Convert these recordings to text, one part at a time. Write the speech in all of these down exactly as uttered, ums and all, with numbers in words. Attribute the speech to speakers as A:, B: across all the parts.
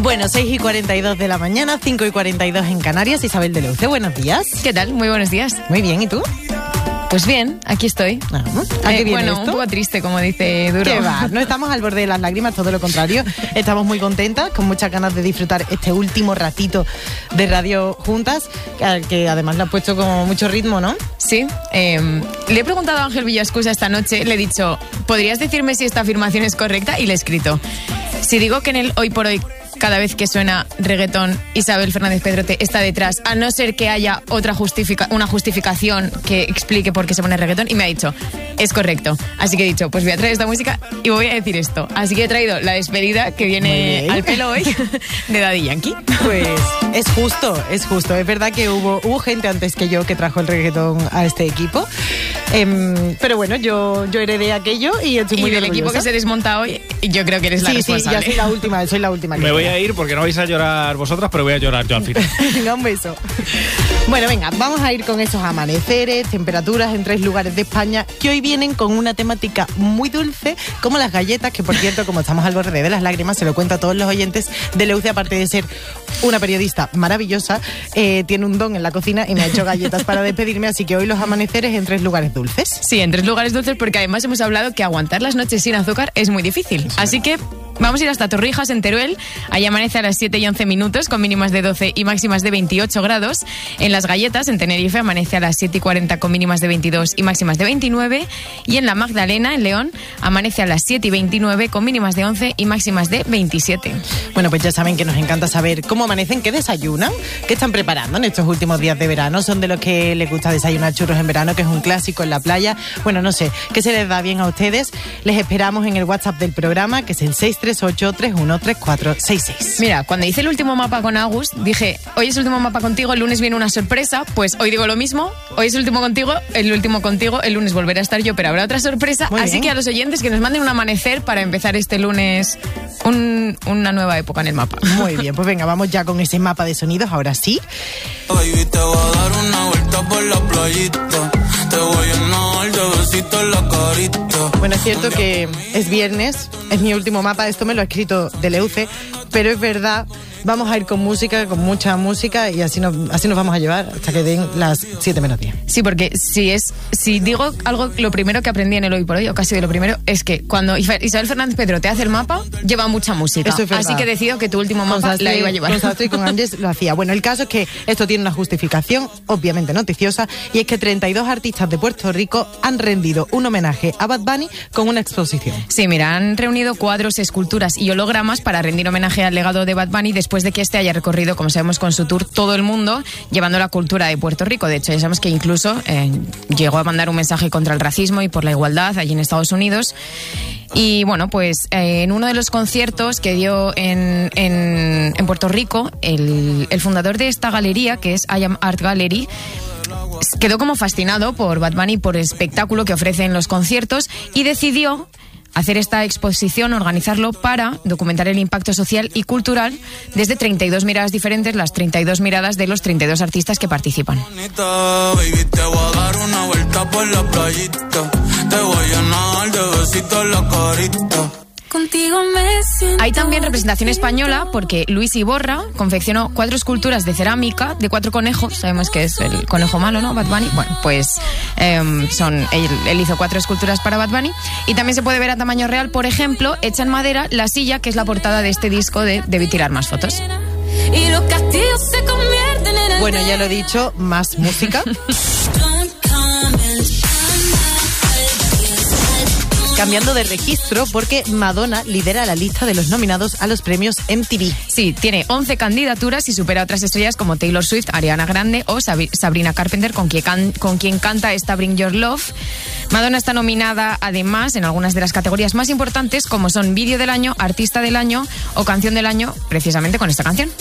A: Bueno, seis y cuarenta y dos de la mañana, cinco y cuarenta y dos en Canarias. Isabel de Leuce, buenos días.
B: ¿Qué tal? Muy buenos días.
A: Muy bien, ¿y tú?
B: Pues bien, aquí estoy.
A: Ah, ¿a qué
B: eh,
A: viene
B: bueno,
A: esto?
B: un poco triste, como dice Duro.
A: ¿Qué va? No estamos al borde de las lágrimas, todo lo contrario. Estamos muy contentas, con muchas ganas de disfrutar este último ratito de radio juntas, que, que además le has puesto como mucho ritmo, ¿no?
B: Sí. Eh, le he preguntado a Ángel Villascusa esta noche, le he dicho, ¿podrías decirme si esta afirmación es correcta? Y le he escrito, si digo que en el hoy por hoy, cada vez que suena reggaetón, Isabel Fernández Pedrote está detrás, a no ser que haya otra justifica una justificación que explique por qué se pone reggaetón, y me ha dicho, es correcto. Así que he dicho, pues voy a traer esta música y voy a decir esto. Así que he traído la despedida que viene al pelo hoy de Daddy Yankee.
A: Pues es justo, es justo. Es verdad que hubo, hubo gente antes que yo que trajo el reggaetón a este equipo. Eh, pero bueno, yo, yo heredé aquello y estoy muy
B: Y del
A: orgullosa.
B: equipo que se desmonta hoy, yo creo que eres la
A: sí,
B: responsable.
A: Sí, ya soy la última, soy la última.
C: Me voy a ir porque no vais a llorar vosotras, pero voy a llorar yo al final.
A: Venga, un beso. Bueno, venga, vamos a ir con esos amaneceres, temperaturas en tres lugares de España que hoy vienen con una temática muy dulce, como las galletas, que por cierto, como estamos al borde de las lágrimas, se lo cuento a todos los oyentes de Leuce, aparte de ser una periodista maravillosa, eh, tiene un don en la cocina y me ha hecho galletas para despedirme, así que hoy los amaneceres en tres lugares dulces.
B: Sí, en tres lugares dulces, porque además hemos hablado que aguantar las noches sin azúcar es muy difícil. Sí. Así que vamos a ir hasta Torrijas, en Teruel. Ahí amanece a las siete y once minutos, con mínimas de doce y máximas de veintiocho grados. En Las Galletas, en Tenerife, amanece a las siete y cuarenta, con mínimas de veintidós y máximas de veintinueve. Y en La Magdalena, en León, amanece a las siete y veintinueve, con mínimas de once y máximas de veintisiete.
A: Bueno, pues ya saben que nos encanta saber cómo amanecen, qué desayunan, qué están preparando en estos últimos días de verano. Son de los que les gusta desayunar churros en verano, que es un clásico en la playa. Bueno, no sé, ¿qué se les da bien a ustedes? Les esperamos en el WhatsApp del programa, que es el seis tres ocho, tres uno tres cuatro seis seis.
B: Mira, cuando hice el último mapa con Agus, dije, hoy es el último mapa contigo, el lunes viene una sorpresa. Pues hoy digo lo mismo, hoy es el último contigo, el último contigo, el lunes volveré a estar yo, pero habrá otra sorpresa. Muy Así bien. Que a los oyentes que nos manden un amanecer para empezar este lunes un, una nueva época en el mapa.
A: Muy bien, pues venga, vamos ya con ese mapa de sonidos, ahora sí.
D: Baby, te voy a dar una vuelta por la playita. Te voy a llenar de besitos en la carita.
A: Bueno, es cierto que es viernes, es mi último mapa, esto me lo ha escrito de Leuce, pero es verdad, vamos a ir con música, con mucha música, y así nos, así nos vamos a llevar hasta que den las siete menos diez.
B: Sí, porque si es si digo algo, lo primero que aprendí en el Hoy por Hoy, o casi de lo primero, es que cuando Isabel Fernández Pedro te hace el mapa, lleva mucha música.
A: Eso es verdad.
B: Así que decido que tu último mapa Sastre, la iba a llevar.
A: Con Sastre y con Ángeles lo hacía. Bueno, el caso es que esto tiene una justificación, obviamente noticiosa, y es que treinta y dos artistas de Puerto Rico han rendido un homenaje a Bad Bunny con una exposición.
B: Sí, mira, han reunido cuadros, esculturas y hologramas para rendir homenaje al legado de Bad Bunny después de que este haya recorrido, como sabemos, con su tour todo el mundo, llevando la cultura de Puerto Rico. De hecho, ya sabemos que incluso eh, llegó a mandar un mensaje contra el racismo y por la igualdad allí en Estados Unidos. Y bueno, pues eh, en uno de los conciertos que dio en, en, en Puerto Rico, el, el fundador de esta galería, que es I Am Art Gallery, quedó como fascinado por Bad Bunny, por el espectáculo que ofrece en los conciertos, y decidió hacer esta exposición, organizarlo para documentar el impacto social y cultural desde treinta y dos miradas diferentes, las treinta y dos miradas de los treinta y dos artistas que participan.
D: Baby, te voy a dar una vuelta por la playita. Te voy a llenar de besitos en la carita.
B: Hay también representación española porque Luis Iborra confeccionó cuatro esculturas de cerámica de cuatro conejos. Sabemos que es el conejo malo, ¿no? Bad Bunny. Bueno, pues eh, son él, él hizo cuatro esculturas para Bad Bunny. Y también se puede ver a tamaño real, por ejemplo, hecha en madera, la silla, que es la portada de este disco de Debí tirar más fotos.
A: Bueno, ya lo he dicho, más música. Cambiando de registro, porque Madonna lidera la lista de los nominados a los premios M T V.
B: Sí, tiene once candidaturas y supera a otras estrellas como Taylor Swift, Ariana Grande o Sabrina Carpenter, con quien, can, con quien canta esta Bring Your Love. Madonna está nominada además en algunas de las categorías más importantes, como son Vídeo del Año, Artista del Año o Canción del Año, precisamente con esta canción.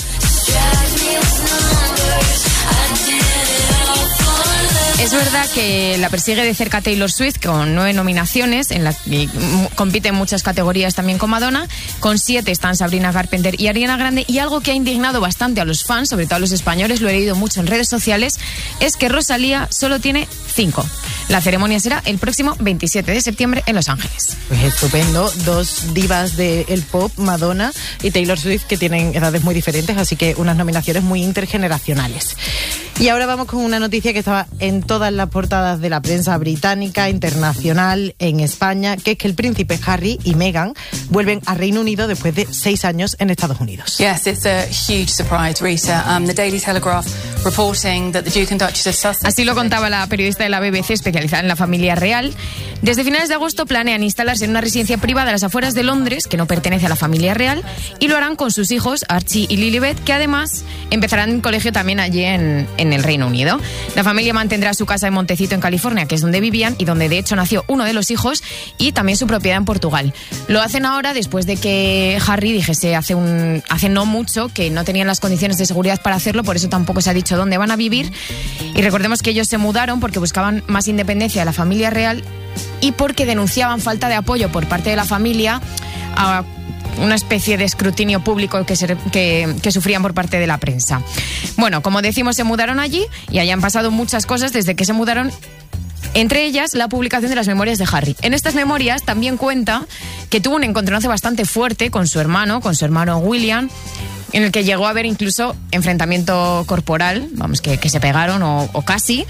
B: Es verdad que la persigue de cerca Taylor Swift con nueve nominaciones, en la, y compite en muchas categorías también con Madonna. Con siete están Sabrina Carpenter y Ariana Grande. Y algo que ha indignado bastante a los fans, sobre todo a los españoles, lo he leído mucho en redes sociales, es que Rosalía solo tiene cinco. La ceremonia será el próximo veintisiete de septiembre en Los Ángeles.
A: Pues estupendo, dos divas del pop, Madonna y Taylor Swift, que tienen edades muy diferentes, así que unas nominaciones muy intergeneracionales. Y ahora vamos con una noticia que estaba en todas las portadas de la prensa británica, internacional, en España, que es que el príncipe Harry y Meghan vuelven a Reino Unido después de seis años en Estados Unidos.
E: Yes, it's a huge surprise, Rita. Um, the Daily Telegraph reporting that the Duke and Duchess of Sussex...
B: Así lo contaba la periodista de la B B C especializada en la familia real. Desde finales de agosto planean instalarse en una residencia privada a las afueras de Londres, que no pertenece a la familia real, y lo harán con sus hijos, Archie y Lilibet, que además empezarán el colegio también allí en, en el Reino Unido. La familia mantendrá su casa en Montecito, en California, que es donde vivían y donde de hecho nació uno de los hijos, y también su propiedad en Portugal. Lo hacen ahora después de que Harry dijese hace, un, hace no mucho que no tenían las condiciones de seguridad para hacerlo, por eso tampoco se ha dicho dónde van a vivir. Y recordemos que ellos se mudaron porque buscaban más independencia de la familia real y porque denunciaban falta de apoyo por parte de la familia a una especie de escrutinio público que, se, que, que sufrían por parte de la prensa. Bueno, como decimos, se mudaron allí y hayan pasado muchas cosas desde que se mudaron, entre ellas la publicación de las memorias de Harry. En estas memorias también cuenta que tuvo un encontronazo bastante fuerte con su hermano, con su hermano William, en el que llegó a haber incluso enfrentamiento corporal, vamos, que, que se pegaron o, o casi,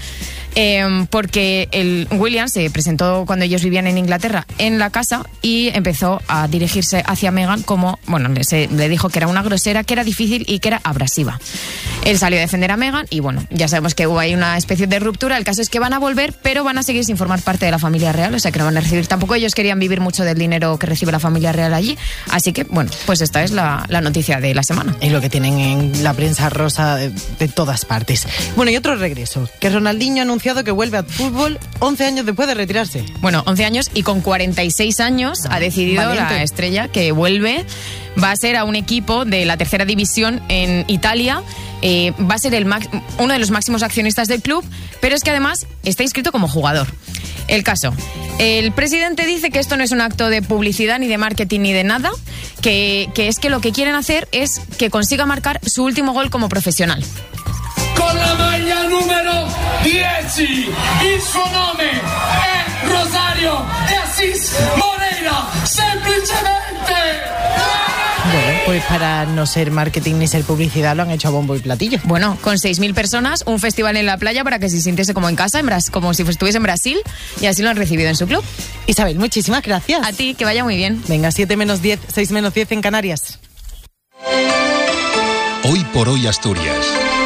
B: eh, porque el William se presentó cuando ellos vivían en Inglaterra en la casa y empezó a dirigirse hacia Meghan como, bueno, le, se, le dijo que era una grosera, que era difícil y que era abrasiva. Él salió a defender a Meghan y bueno, ya sabemos que hubo ahí una especie de ruptura. El caso es que van a volver, pero van a seguir sin formar parte de la familia real, o sea que no van a recibir, tampoco ellos querían vivir mucho del dinero que recibe la familia real allí, así que bueno, pues esta es la, la noticia de la semana.
A: Es lo que tienen en la prensa rosa de, de todas partes. Bueno, y otro regreso, que Ronaldinho ha anunciado que vuelve al fútbol once años después de retirarse.
B: Bueno, once años y con cuarenta y seis años ha decidido Valiente. La estrella que vuelve. Va a ser a un equipo de la tercera división en Italia. Eh, va a ser el max, uno de los máximos accionistas del club, pero es que además está inscrito como jugador. El caso, el presidente dice que esto no es un acto de publicidad, ni de marketing, ni de nada, que, que es que lo que quieren hacer es que consiga marcar su último gol como profesional.
F: Con la maglia número diez, il suo nome è Rosario de Asís Moreira, semplicemente.
A: Bueno, pues para no ser marketing ni ser publicidad lo han hecho a bombo y platillo.
B: Bueno, con seis mil personas, un festival en la playa para que se sintiese como en casa, en Bras- como si estuviese en Brasil, y así lo han recibido en su club.
A: Isabel, muchísimas gracias.
B: A ti, que vaya muy bien.
A: Venga, siete menos diez, seis menos diez en Canarias.
G: Hoy por hoy Asturias.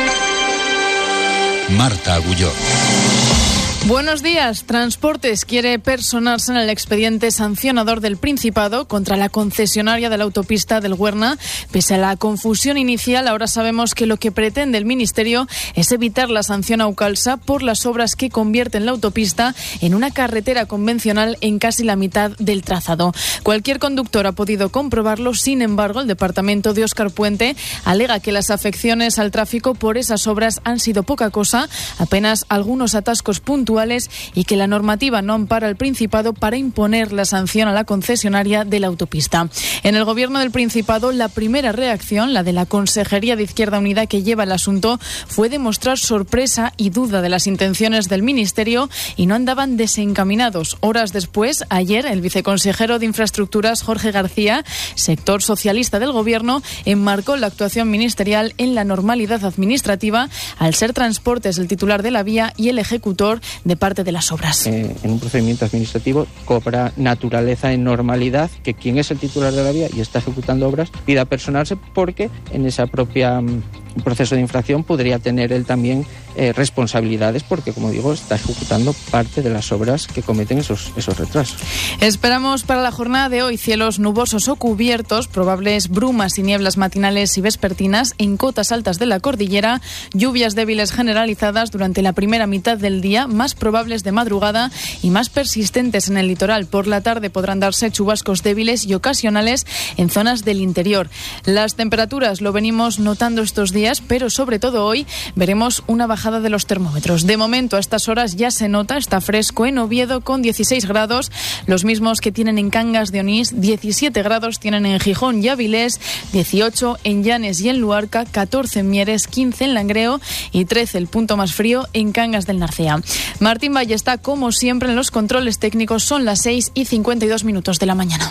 G: Marta Agulló.
H: Buenos días. Transportes quiere personarse en el expediente sancionador del Principado contra la concesionaria de la autopista del Huerna. Pese a la confusión inicial, ahora sabemos que lo que pretende el Ministerio es evitar la sanción a Aucalsa por las obras que convierten la autopista en una carretera convencional en casi la mitad del trazado. Cualquier conductor ha podido comprobarlo. Sin embargo, el departamento de Óscar Puente alega que las afecciones al tráfico por esas obras han sido poca cosa, apenas algunos atascos puntuales, y que la normativa no ampara al Principado para imponer la sanción a la concesionaria de la autopista. En el gobierno del Principado, la primera reacción, la de la Consejería de Izquierda Unida que lleva el asunto, fue demostrar sorpresa y duda de las intenciones del Ministerio y no andaban desencaminados. Horas después, ayer, el viceconsejero de Infraestructuras, Jorge García, sector socialista del gobierno, enmarcó la actuación ministerial en la normalidad administrativa, al ser Transportes el titular de la vía y el ejecutor de parte de las obras.
I: Eh, en un procedimiento administrativo cobra naturaleza en normalidad que quien es el titular de la vía y está ejecutando obras pida personarse, porque en esa propia um, proceso de infracción podría tener él también eh, responsabilidades, porque, como digo, está ejecutando parte de las obras que cometen esos, esos retrasos.
H: Esperamos para la jornada de hoy cielos nubosos o cubiertos, probables brumas y nieblas matinales y vespertinas en cotas altas de la cordillera, lluvias débiles generalizadas durante la primera mitad del día, más probables de madrugada y más persistentes en el litoral. Por la tarde podrán darse chubascos débiles y ocasionales en zonas del interior. Las temperaturas, lo venimos notando estos días, días, pero sobre todo hoy veremos una bajada de los termómetros. De momento, a estas horas ya se nota, está fresco en Oviedo con dieciséis grados, los mismos que tienen en Cangas de Onís, diecisiete grados tienen en Gijón y Avilés, dieciocho en Llanes y en Luarca, catorce en Mieres, quince en Langreo y trece, el punto más frío, en Cangas del Narcea. Martín Valle está, como siempre, en los controles técnicos. Son las seis y cincuenta y dos minutos de la mañana.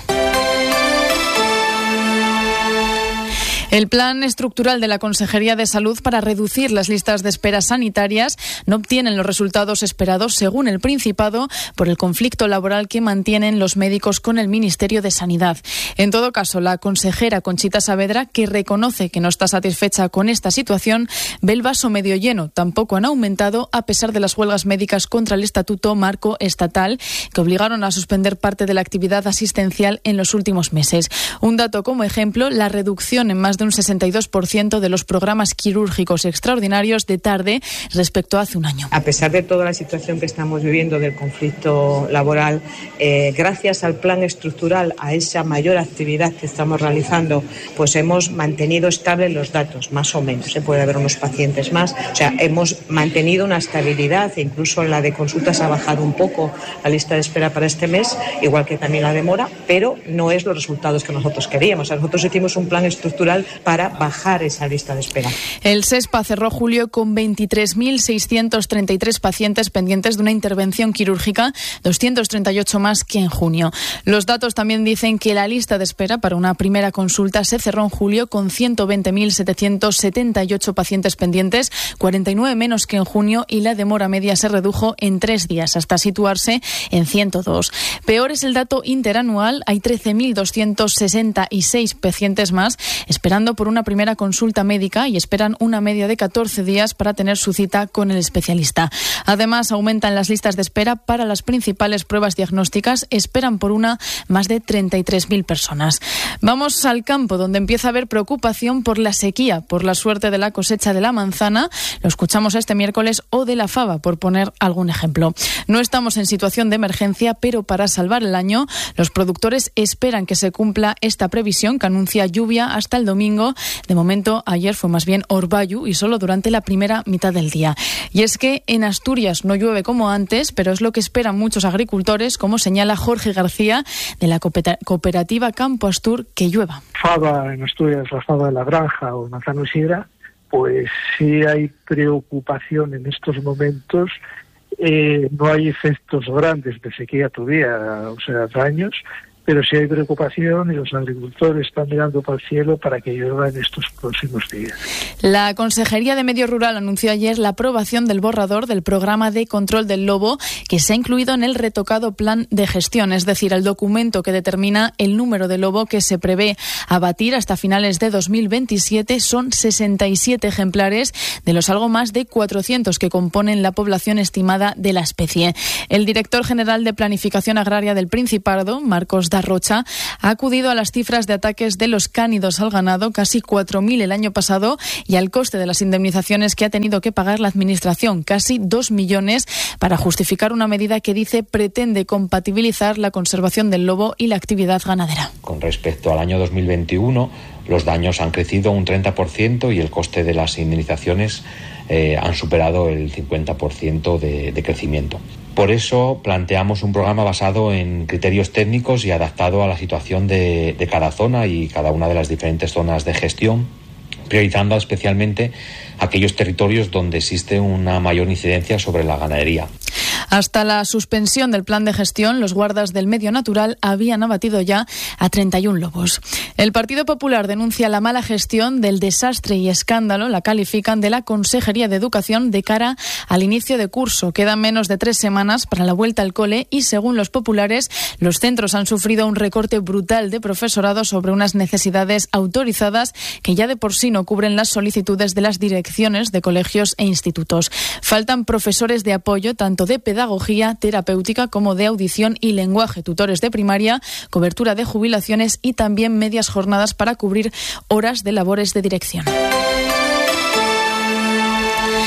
H: El plan estructural de la Consejería de Salud para reducir las listas de espera sanitarias no obtienen los resultados esperados, según el Principado, por el conflicto laboral que mantienen los médicos con el Ministerio de Sanidad. En todo caso, la consejera Conchita Saavedra, que reconoce que no está satisfecha con esta situación, ve el vaso medio lleno. Tampoco han aumentado a pesar de las huelgas médicas contra el Estatuto Marco Estatal, que obligaron a suspender parte de la actividad asistencial en los últimos meses. Un dato como ejemplo, la reducción en más de un sesenta y dos por ciento de los programas quirúrgicos extraordinarios de tarde respecto a hace un año.
J: A pesar de toda la situación que estamos viviendo del conflicto laboral, eh, gracias al plan estructural, a esa mayor actividad que estamos realizando, pues hemos mantenido estables los datos, más o menos. Se puede haber unos pacientes más. O sea, hemos mantenido una estabilidad, e incluso la de consultas ha bajado un poco la lista de espera para este mes, igual que también la demora, pero no es los resultados que nosotros queríamos. O sea, nosotros hicimos un plan estructural para bajar esa lista de espera.
H: El SESPA cerró julio con veintitrés mil seiscientos treinta y tres pacientes pendientes de una intervención quirúrgica, doscientos treinta y ocho más que en junio. Los datos también dicen que la lista de espera para una primera consulta se cerró en julio con ciento veinte mil setecientos setenta y ocho pacientes pendientes, cuarenta y nueve menos que en junio, y la demora media se redujo en tres días hasta situarse en ciento dos. Peor es el dato interanual, hay trece mil doscientos sesenta y seis pacientes más esperando por una primera consulta médica y esperan una media de catorce días para tener su cita con el especialista. Además, aumentan las listas de espera para las principales pruebas diagnósticas. Esperan por una más de treinta y tres mil personas. Vamos al campo, donde empieza a haber preocupación por la sequía, por la suerte de la cosecha de la manzana. Lo escuchamos este miércoles, o de la fava, por poner algún ejemplo. No estamos en situación de emergencia, pero para salvar el año, los productores esperan que se cumpla esta previsión, que anuncia lluvia hasta el domingo. De momento, ayer fue más bien orvallo y solo durante la primera mitad del día. Y es que en Asturias no llueve como antes, pero es lo que esperan muchos agricultores, como señala Jorge García, de la cooperativa Campo Astur, que llueva.
K: Fava en Asturias, la fava de la granja o manzano sidra, pues sí hay preocupación en estos momentos. Eh, no hay efectos grandes de sequía todavía, o sea, daños, pero sí hay preocupación y los agricultores están mirando para el cielo para que llueva en estos próximos días.
H: La Consejería de Medio Rural anunció ayer la aprobación del borrador del programa de control del lobo, que se ha incluido en el retocado plan de gestión, es decir, el documento que determina el número de lobo que se prevé abatir hasta finales de dos mil veintisiete. Son sesenta y siete ejemplares de los algo más de cuatrocientos que componen la población estimada de la especie. El director general de Planificación Agraria del Principado, Marcos Rocha, ha acudido a las cifras de ataques de los cánidos al ganado, casi cuatro mil el año pasado, y al coste de las indemnizaciones que ha tenido que pagar la Administración, casi dos millones, para justificar una medida que dice pretende compatibilizar la conservación del lobo y la actividad ganadera.
L: Con respecto al año dos mil veintiuno, los daños han crecido un treinta por ciento y el coste de las indemnizaciones eh, han superado el cincuenta por ciento de, de crecimiento. Por eso planteamos un programa basado en criterios técnicos y adaptado a la situación de, de cada zona y cada una de las diferentes zonas de gestión, priorizando especialmente aquellos territorios donde existe una mayor incidencia sobre la ganadería.
H: Hasta la suspensión del plan de gestión, los guardas del medio natural habían abatido ya a treinta y uno lobos. El Partido Popular denuncia la mala gestión, del desastre y escándalo, la califican, de la Consejería de Educación de cara al inicio de curso. Quedan menos de tres semanas para la vuelta al cole y, según los populares, los centros han sufrido un recorte brutal de profesorado sobre unas necesidades autorizadas que ya de por sí no cubren las solicitudes de las direcciones de colegios e institutos. Faltan profesores de apoyo, tanto de pedagogía terapéutica como de audición y lenguaje, tutores de primaria, cobertura de jubilaciones y también medias jornadas para cubrir horas de labores de dirección.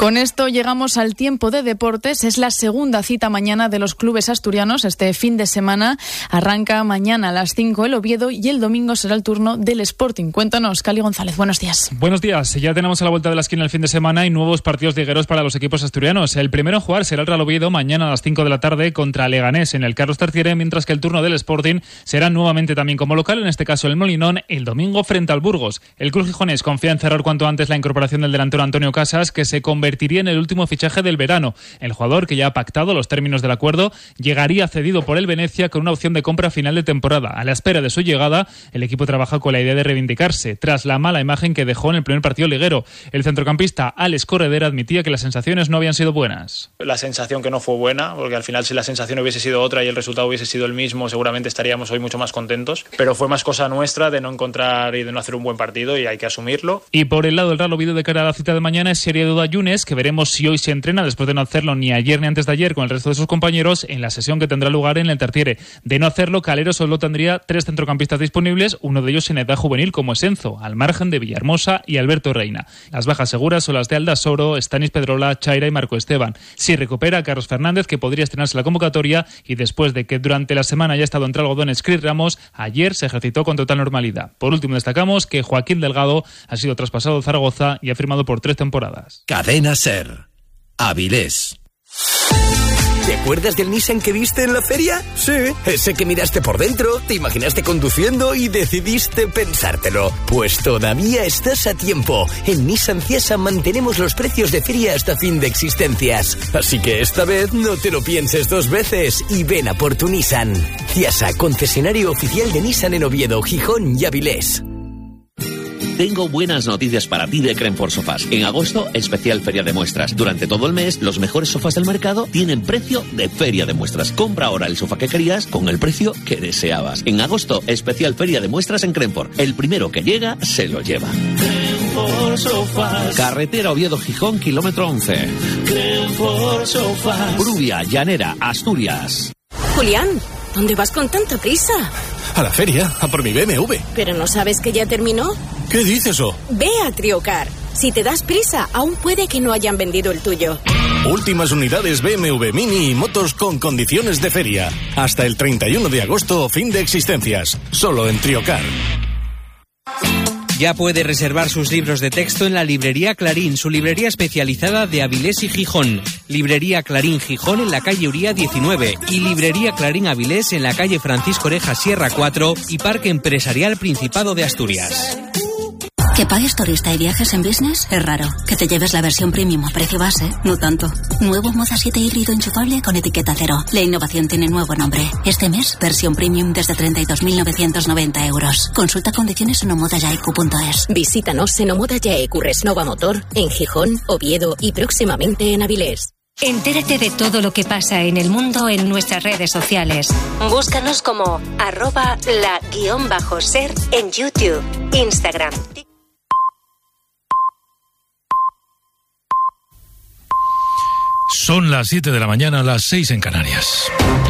H: Con esto llegamos al tiempo de deportes. Es la segunda cita mañana de los clubes asturianos. Este fin de semana arranca mañana a las cinco el Oviedo y el domingo será el turno del Sporting. Cuéntanos, Cali González, buenos días.
M: Buenos días. Ya tenemos a la vuelta de la esquina el fin de semana y nuevos partidos ligueros para los equipos asturianos. El primero en jugar será el Real Oviedo mañana a las cinco de la tarde contra Leganés en el Carlos Tartiere, mientras que el turno del Sporting será nuevamente también como local, en este caso el Molinón, el domingo frente al Burgos. El club gijonés confía en cerrar cuanto antes la incorporación del delantero Antonio Casas, que se convertiría en el último fichaje del verano. El jugador, que ya ha pactado los términos del acuerdo, llegaría cedido por el Venecia con una opción de compra a final de temporada. A la espera de su llegada, el equipo trabaja con la idea de reivindicarse tras la mala imagen que dejó en el primer partido liguero. El centrocampista Alex Corredera admitía que las sensaciones no habían sido buenas.
N: La sensación que no fue buena, porque al final si la sensación hubiese sido otra y el resultado hubiese sido el mismo, seguramente estaríamos hoy mucho más contentos, pero fue más cosa nuestra de no encontrar y de no hacer un buen partido y hay que asumirlo.
M: Y por el lado del Real Oviedo de cara a la cita de mañana es seria duda Yunes, que veremos si hoy se entrena después de no hacerlo ni ayer ni antes de ayer con el resto de sus compañeros en la sesión que tendrá lugar en el Tartiere. De no hacerlo, Calero solo tendría tres centrocampistas disponibles, uno de ellos en edad juvenil como es Enzo, al margen de Villahermosa y Alberto Reina. Las bajas seguras son las de Aldasoro, Stanis Pedrola, Chaira y Marco Esteban. Si recupera a Carlos Fernández, que podría estrenarse la convocatoria, y después de que durante la semana haya estado entre algodones Chris Ramos, ayer se ejercitó con total normalidad. Por último, destacamos que Joaquín Delgado ha sido traspasado a Zaragoza y ha firmado por tres temporadas.
O: Cadena SER. Avilés. ¿Te acuerdas del Nissan que viste en la feria? Sí, ese que miraste por dentro, te imaginaste conduciendo y decidiste pensártelo. Pues todavía estás a tiempo. En Nissan Ciasa mantenemos los precios de feria hasta fin de existencias. Así que esta vez no te lo pienses dos veces y ven a por tu Nissan. Ciasa, concesionario oficial de Nissan en Oviedo, Gijón y Avilés.
P: Tengo buenas noticias para ti de Crenford Sofás. En agosto, especial feria de muestras. Durante todo el mes, los mejores sofás del mercado tienen precio de feria de muestras. Compra ahora el sofá que querías con el precio que deseabas. En agosto, especial feria de muestras en Crenford. El primero que llega, se lo lleva. Crenford Sofás. Carretera Oviedo-Gijón, kilómetro once. Crenford Sofás. Brubia, Llanera, Asturias.
Q: Julián, ¿dónde vas con tanta prisa?
O: A la feria, a por mi B M W.
Q: ¿Pero no sabes que ya terminó?
O: ¿Qué dices eso?
Q: Ve a Triocar. Si te das prisa, aún puede que no hayan vendido el tuyo.
O: Últimas unidades B M W Mini y motos con condiciones de feria. Hasta el treinta y uno de agosto, fin de existencias. Solo en Triocar.
R: Ya puede reservar sus libros de texto en la Librería Clarín, su librería especializada de Avilés y Gijón. Librería Clarín Gijón en la calle Uría diecinueve y Librería Clarín Avilés en la calle Francisco Oreja Sierra cuatro y Parque Empresarial Principado de Asturias.
S: Que pagues turista y viajes en business es raro. Que te lleves la versión premium a precio base, no tanto. Nuevo Moza siete híbrido enchufable con etiqueta cero. La innovación tiene nuevo nombre. Este mes, versión premium desde treinta y dos mil novecientos noventa euros. Consulta condiciones en omodayaiq punto es.
Q: Visítanos en Omodayaiq Resnova Motor, en Gijón, Oviedo y próximamente en Avilés.
T: Entérate de todo lo que pasa en el mundo en nuestras redes sociales. Búscanos como arroba la guión bajo ser en YouTube, Instagram.
G: Son las siete de la mañana, las seis en Canarias.